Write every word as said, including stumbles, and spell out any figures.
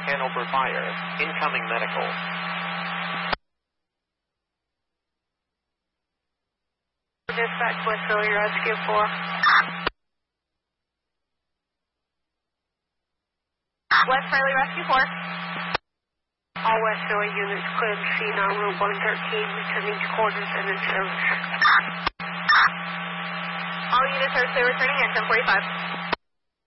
Hanover Fire. Incoming medical. Dispatch West Philly Rescue four. West Philly Rescue four. All West Philly units clear the scene on Route one thirteen, returning to quarters and in service. All units are clear returning at ten forty-five.